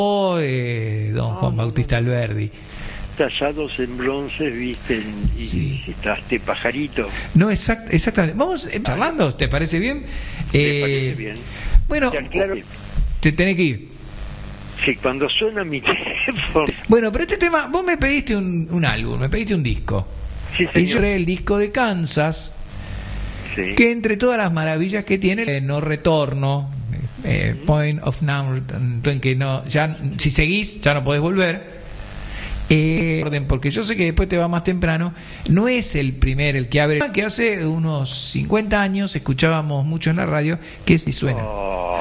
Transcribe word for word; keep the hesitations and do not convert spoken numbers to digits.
eh, don Juan no, Bautista no, no. Alberdi. Tallados en bronce, viste, y Sí. este pajarito. No, exact, exactamente. Vamos eh, charlando, ¿te parece bien? ¿Te Eh, parece bien? Bueno, Te aclaro te tenés que ir. que cuando suena mi teléfono... Bueno, pero este tema, vos me pediste un, un álbum, me pediste un disco. Sí, Y yo señor. traje el disco de Kansas, Sí. que entre todas las maravillas que tiene, eh, no retorno, eh, point of no return, en que no, ya, si seguís, ya no podés volver. Eh, orden, porque yo sé que después te va más temprano. No es el primer, el que abre, que hace unos cincuenta años escuchábamos mucho en la radio, que si suena. Oh,